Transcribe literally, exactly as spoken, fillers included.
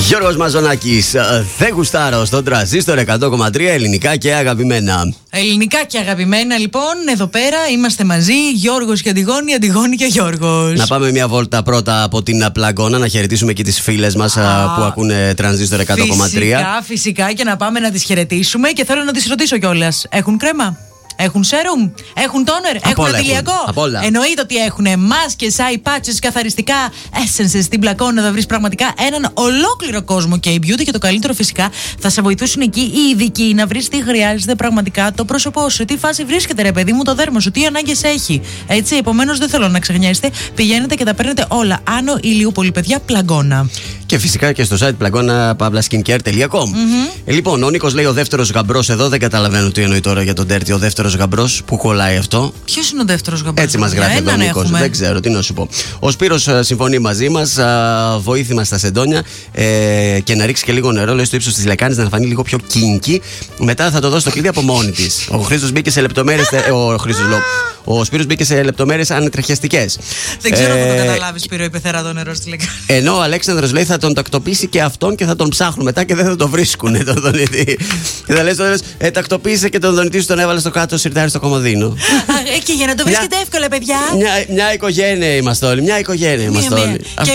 Γιώργος Μαζονάκης, δεν γουστάρω στον Τρανζίστορ εκατό κόμμα τρία, ελληνικά και αγαπημένα. Ελληνικά και αγαπημένα, λοιπόν, εδώ πέρα είμαστε μαζί. Γιώργος και Αντιγόνη, Αντιγόνη και Γιώργος. Να πάμε μια βόλτα πρώτα από την Πλαγκώνα, να χαιρετήσουμε και τις φίλες μας Α, που ακούνε Τρανζίστορ εκατό κόμμα τρία. Φυσικά, φυσικά, και να πάμε να τις χαιρετήσουμε. Και θέλω να τις ρωτήσω κιόλας, έχουν κρέμα? Έχουν σέρουμ, έχουν τόνερ, έχουν αντιλιακό. Εννοείται ότι έχουν μάσκες, eye patches, καθαριστικά, essences. Στην Πλαγκώνα θα βρεις πραγματικά έναν ολόκληρο κόσμο και η beauty, και το καλύτερο φυσικά θα σε βοηθήσουν εκεί οι ειδικοί να βρεις τι χρειάζεται πραγματικά το πρόσωπό σου. Τι φάση βρίσκεται, ρε παιδί μου, το δέρμα σου, τι ανάγκες έχει. Έτσι, επομένως δεν θέλω να ξεχνιέστε. Πηγαίνετε και τα παίρνετε όλα. Άνω Ηλιούπολη, παιδιά, Πλαγκώνα. Και φυσικά και στο site πλαγκώνα παύλα skincare τελεία com. Mm-hmm. Ε, λοιπόν, ο Νίκος λέει ο δεύτερος γαμπρός εδώ. Δεν καταλαβαίνω τι εννοεί τώρα για τον Dirty. Ο δεύτερος γαμπρός, που κολλάει αυτό. Ποιος είναι ο δεύτερος γαμπρός? Έτσι μας γράφει εδώ ο Νίκος. Δεν ξέρω τι να σου πω. Ο Σπύρος α, συμφωνεί μαζί μας. Α, βοήθημα στα σεντόνια ε, και να ρίξει και λίγο νερό, λέει, στο ύψος της λεκάνης, να φανεί λίγο πιο κίνκι. Μετά θα το δώσει το κλειδί από μόνη της. Ο Χρήστος μπήκε σε λεπτομέρειες. ε, ο Χρήστος λέω. Ο Σπύρος μπήκε σε λεπτομέρειες ανετρεχιαστικές. Δεν ξέρω αν ε, θα το καταλάβει, Σπύρο, είπε θερά το νερό στη λεκάνη. Ενώ ο Αλέξανδρος λέει θα τον τακτοποιήσει και αυτόν και θα τον ψάχνουν μετά και δεν θα τον βρίσκουν τον δονητή. Και θα λες τώρα, ε, τακτοποίησε και τον δονητή σου τον έβαλε στο κάτω σιρτάρι στο κομμωδίνο. Και για να το βρίσκετε εύκολα, παιδιά. Μια, μια οικογένεια είμαστε όλοι. Μια οικογένεια είμαστε όλοι.